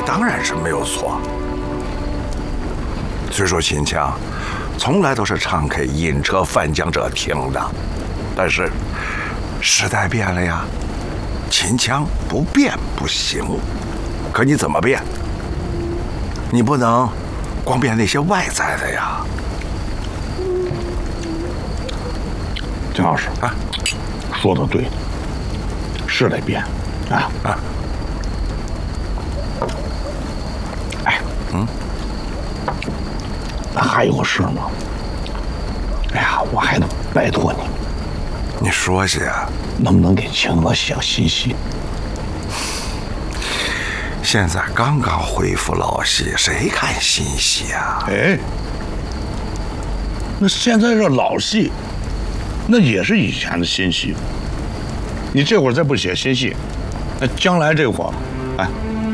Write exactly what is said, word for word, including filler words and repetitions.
当然是没有错。虽说秦腔从来都是唱给饮车泛江者听的，但是时代变了呀，秦腔不变不行。可你怎么变？你不能光变那些外在的呀。 姜老师啊， 说的对，是得变啊啊！哎，嗯，还有个事吗？哎呀，我还得拜托你， 你说些， 能不能给青娥写个新戏？ 现在刚刚恢复老戏，谁看新戏啊？ 哎，那现在这老戏，那也是以前的新戏。你这会儿再不写新戏，那将来这会儿，哎，